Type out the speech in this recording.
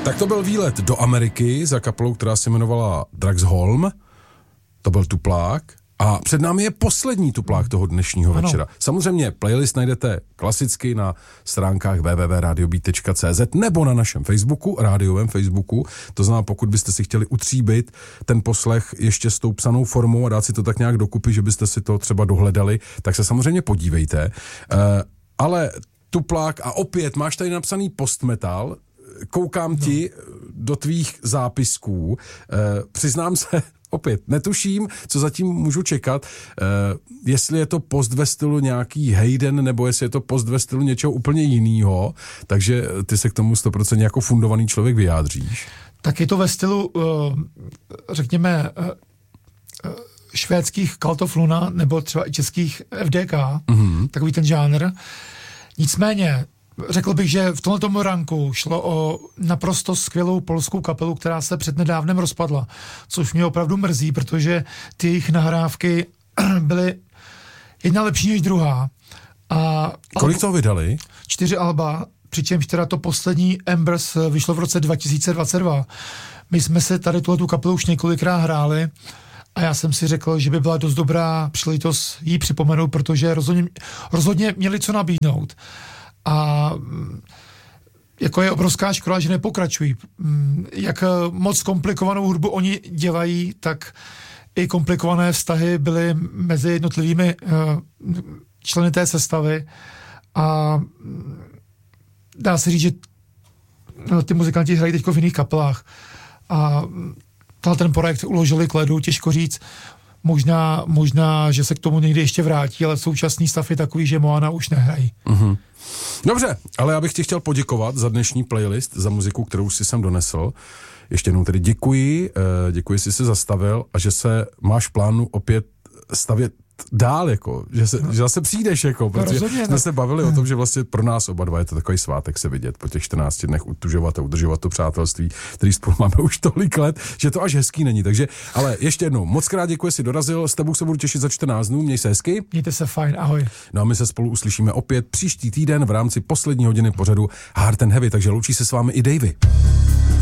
Tak to byl výlet do Ameriky za kapelou, která se jmenovala Draxholm. To byl Tuplák. A před námi je poslední Tuplák toho dnešního večera. Samozřejmě playlist najdete klasicky na stránkách www.radiobeat.cz nebo na našem Facebooku, rádiovém Facebooku. To znamená, pokud byste si chtěli utříbit ten poslech ještě s tou psanou formou a dát si to tak nějak dokupy, že byste si to třeba dohledali, tak se samozřejmě podívejte. Ale Tuplák a opět máš tady napsaný postmetal, koukám ti do tvých zápisků, přiznám se, opět netuším, co zatím můžu čekat, jestli je to post ve stylu nějaký Hayden, nebo jestli je to post ve stylu něčeho úplně jiného, takže ty se k tomu 100% jako fundovaný člověk vyjádříš. Tak je to ve stylu, řekněme, švédských Cult of Luna, nebo třeba i českých FDK, takový ten žánr. Nicméně, řekl bych, že v tomto ranku šlo o naprosto skvělou polskou kapelu, která se přednedávnem rozpadla, což mě opravdu mrzí, protože ty jejich nahrávky byly jedna lepší než druhá. A kolik toho vydali? 4 alba, přičemž teda to poslední Embers vyšlo v roce 2022. My jsme se tady tuhletu kapelu už několikrát hráli a já jsem si řekl, že by byla dost dobrá příležitost jí připomenout, protože rozhodně měli co nabídnout. A jako je obrovská škoda, že nepokračují. Jak moc komplikovanou hudbu oni dělají, tak i komplikované vztahy byly mezi jednotlivými členy té sestavy a dá se říct, že ty muzikanti hrají teď v jiných kapelách a ten projekt uložili k ledu, těžko říct. Možná, že se k tomu někdy ještě vrátí, ale současný stav je takový, že Moana už nehrají. Dobře, ale já bych ti chtěl poděkovat za dnešní playlist, za muziku, kterou si sem donesl. Ještě jednou tedy děkuji, že jsi se zastavil a že se máš plánu opět stavět dál, jako, že zase přijdeš, jako, protože jsme se bavili o tom, že vlastně pro nás oba dva je to takový svátek se vidět, po těch 14 dnech utužovat a udržovat to přátelství, který spolu máme už tolik let, že to až hezký není, takže, ale ještě jednou, moc krát děkuji, že jsi dorazil, s tebou se budu těšit za 14 dnů, měj se hezky. Mějte se fajn, ahoj. No a my se spolu uslyšíme opět příští týden v rámci poslední hodiny pořadu Hard and Heavy, takže loučí se s vámi i Davey.